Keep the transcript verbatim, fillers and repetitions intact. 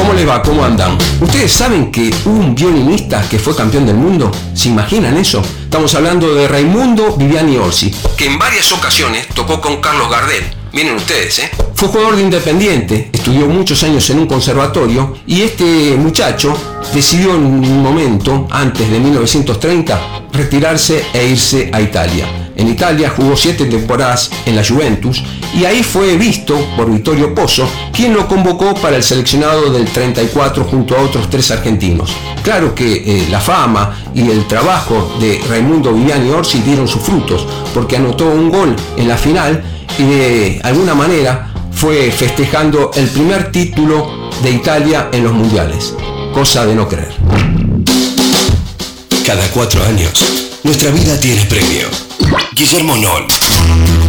¿Cómo les va? ¿Cómo andan? ¿Ustedes saben que hubo un violinista que fue campeón del mundo? ¿Se imaginan eso? Estamos hablando de Raimundo Viviani Orsi, que en varias ocasiones tocó con Carlos Gardel. Miren ustedes, ¿eh? Fue jugador de Independiente, estudió muchos años en un conservatorio y este muchacho decidió en un momento, antes de mil novecientos treinta, retirarse e irse a Italia. En Italia jugó siete temporadas en la Juventus y ahí fue visto por Vittorio Pozzo, quien lo convocó para el seleccionado del treinta y cuatro junto a otros tres argentinos. Claro que eh, la fama y el trabajo de Raimundo Viviani Orsi dieron sus frutos, porque anotó un gol en la final y de alguna manera fue festejando el primer título de Italia en los mundiales. Cosa de no creer. Cada cuatro años, nuestra vida tiene premio. Guillermo Noll.